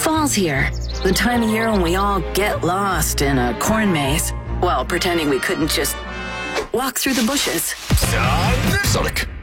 Fall's here, the time of year when we all get lost in a corn maze while pretending we couldn't just walk through the bushes. Sonic.